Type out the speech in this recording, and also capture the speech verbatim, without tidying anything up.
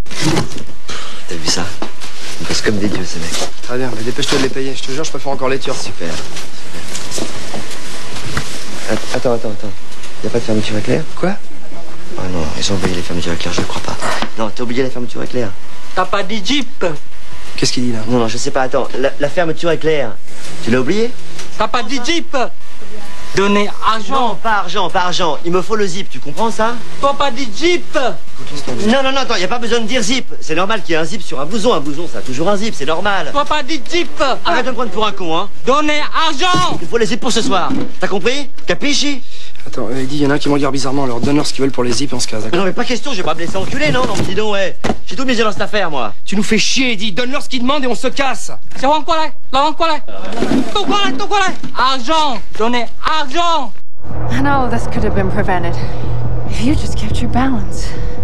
T'as vu ça? Ils bossent comme des dieux, ces mecs. Très bien, mais dépêche-toi de les payer. Je te jure, je préfère encore les Turcs. Super. Super. Attends, attends, attends. Y'a pas de fermeture éclair? Quoi? Oh non, ils ont oublié les fermetures éclair, je ne crois pas. Non, t'as oublié la fermeture éclair. T'as pas dit Jeep? Qu'est-ce qu'il dit là? Non, non, je sais pas, attends. La, la fermeture éclair, tu l'as oublié? T'as pas dit Jeep? Donnez argent. Non, pas argent, pas argent. Il me faut le zip, tu comprends ça? T'as pas dit Jeep? Non, non, non, attends, y a pas besoin de dire zip. C'est normal qu'il y ait un zip sur un blouson. Un blouson, ça a toujours un zip, c'est normal. T'as pas dit Jeep? Arrête de me prendre pour un con, hein. Donnez argent. Il faut les zips pour ce soir. T'as compris? Capisci? Attends, euh, il dit, il y en a un qui me regarde bizarrement, alors donne-leur ce qu'ils veulent pour les zips et on se casse, d'accord? Non, mais pas question, je vais pas me laisser enculer, non? Non, mais dis donc, ouais. J'ai tout misé dans cette affaire, moi. Tu nous fais chier, Eddie. Donne-leur ce qu'ils demandent et on se casse. C'est quoi là? Là, quoi là? Tout quoi là? Tout quoi là? Argent. Donnez argent. And all this could have been prevented if you just kept your balance.